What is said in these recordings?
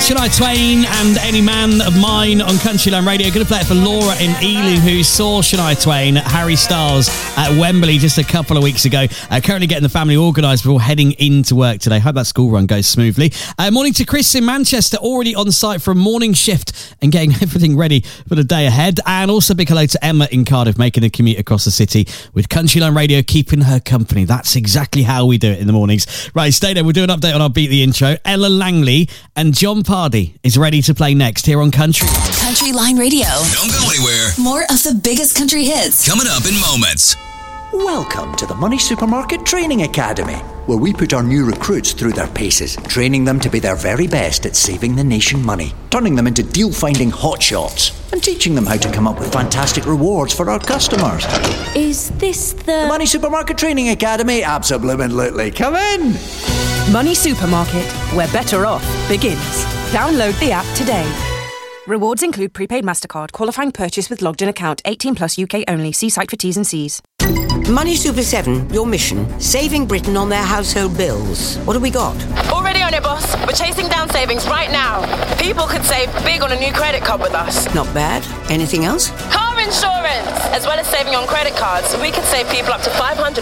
Shania Twain and Any Man of Mine on Countryline Radio. Going to play it for Laura in Ealing, who saw Shania Twain at Harry Styles at Wembley just a couple of weeks ago. Currently getting the family organised before heading into work today. Hope that school run goes smoothly. Morning to Chris in Manchester, already on site for a morning shift and getting everything ready for the day ahead. And also big hello to Emma in Cardiff, making the commute across the city with Countryline Radio, keeping her company. That's exactly how we do it in the mornings. Right, stay there. We'll do an update on our Beat the Intro. Ella Langley and John Pardy is ready to play next here on Countryline Radio. Don't go anywhere. More of the biggest country hits coming up in moments. Welcome to the Money Supermarket Training Academy, where we put our new recruits through their paces, training them to be their very best at saving the nation money, turning them into deal-finding hotshots, and teaching them how to come up with fantastic rewards for our customers. Is this the Money Supermarket Training Academy? Absolutely. Come in! Money Supermarket, where better off begins. Download the app today. Rewards include prepaid MasterCard, qualifying purchase with logged-in account, 18 plus UK only. See site for T's and C's. Money Super 7, your mission, saving Britain on their household bills. What have we got? Already on it, boss. We're chasing down savings right now. People could save big on a new credit card with us. Not bad. Anything else? Car insurance! As well as saving on credit cards, we could save people up to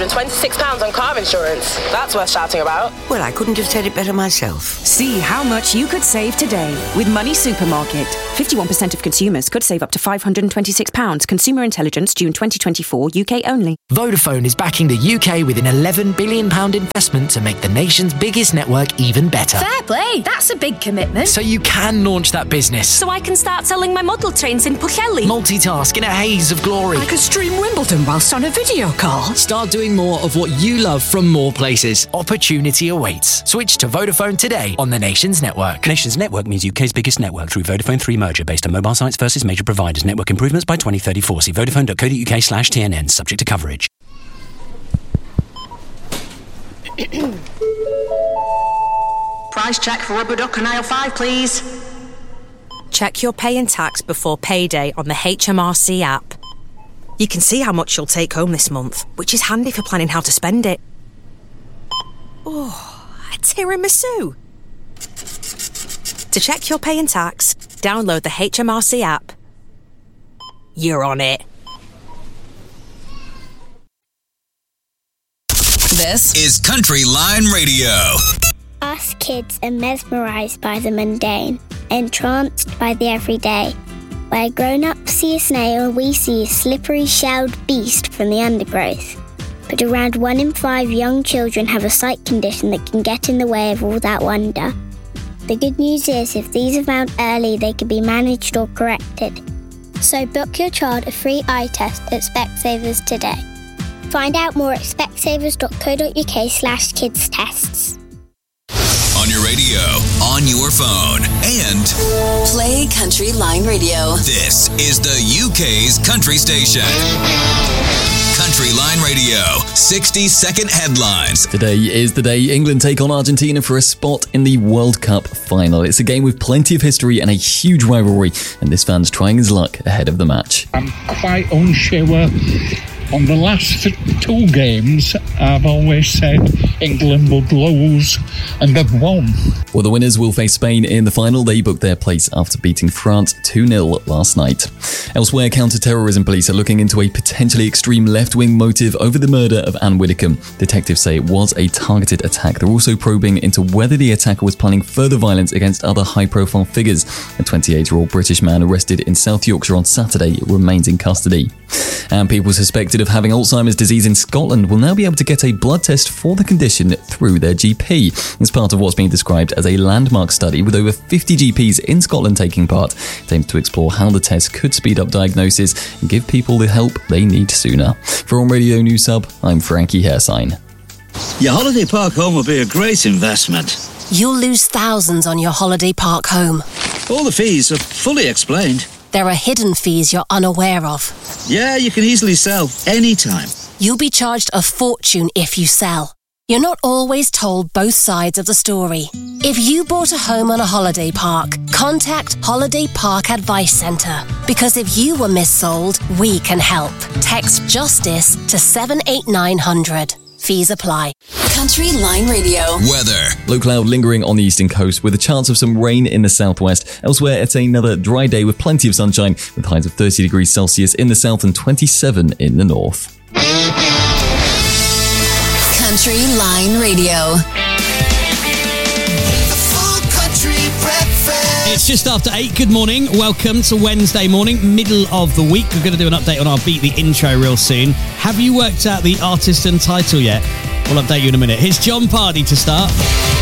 £526 on car insurance. That's worth shouting about. Well, I couldn't have said it better myself. See how much you could save today with Money Supermarket. 51% of consumers could save up to £526. Consumer Intelligence, June 2024, UK only. Vodafone is backing the UK with an £11 billion investment to make the nation's biggest network even better. Fair play, that's a big commitment. So you can launch that business. So I can start selling my model trains in Pwllheli. Multitask in a haze of glory. I could stream Wimbledon whilst on a video call. Start doing more of what you love from more places. Opportunity awaits. Switch to Vodafone today on the nation's network. Nation's network means UK's biggest network through Vodafone 3 merger based on mobile sites versus major providers. Network improvements by 2034. See vodafone.co.uk/TNN. Subject to coverage. Price check for rubber duck on aisle 5, please. Check your pay and tax before payday on the HMRC app. You can see how much you'll take home this month, which is handy for planning how to spend it. Oh, a tiramisu. To check your pay and tax, download the HMRC app. You're on it. This is Countryline Radio. Us kids are mesmerised by the mundane, entranced by the everyday. Where grown-ups see a snail, we see a slippery shelled beast from the undergrowth. But around 1 in 5 young children have a sight condition that can get in the way of all that wonder. The good news is, if these are found early, they can be managed or corrected. So book your child a free eye test at Specsavers today. Find out more at specsavers.co.uk/kids tests. On your radio, on your phone, and play Countryline Radio. This is the UK's country station. Countryline Radio, 60-second headlines. Today is the day England take on Argentina for a spot in the World Cup final. It's a game with plenty of history and a huge rivalry, and this fan's trying his luck ahead of the match. I'm quite unsure. On the last 2 games, I've always said England would lose, and they've won. Well, the winners will face Spain in the final. They booked their place after beating France 2-0 last night. Elsewhere, counter-terrorism police are looking into a potentially extreme left-wing motive over the murder of Anne Widdecombe. Detectives say it was a targeted attack. They're also probing into whether the attacker was planning further violence against other high-profile figures. A 28-year-old British man arrested in South Yorkshire on Saturday remains in custody. And people suspected of having Alzheimer's disease in Scotland will now be able to get a blood test for the condition through their GP. It's part of what's being described as a landmark study with over 50 GPs in Scotland taking part. It aims to explore how the test could speed up diagnosis and give people the help they need sooner. For On Radio News Hub, I'm Frankie Hairsign. Your holiday park home will be a great investment. You'll lose thousands on your holiday park home. All the fees are fully explained. There are hidden fees you're unaware of. Yeah, you can easily sell anytime. You'll be charged a fortune if you sell. You're not always told both sides of the story. If you bought a home on a holiday park, contact Holiday Park Advice Centre. Because if you were missold, we can help. Text JUSTICE to 78900. Fees apply. Country Line Radio. Weather. Low cloud lingering on the eastern coast with a chance of some rain in the southwest. Elsewhere, it's another dry day with plenty of sunshine with highs of 30 degrees Celsius in the south and 27 in the north. Country Line Radio. It's just after 8. Good morning. Welcome to Wednesday morning, middle of the week. We're going to do an update on our Beat the Intro real soon. Have you worked out the artist and title yet? We'll update you in a minute. Here's John Pardy to start.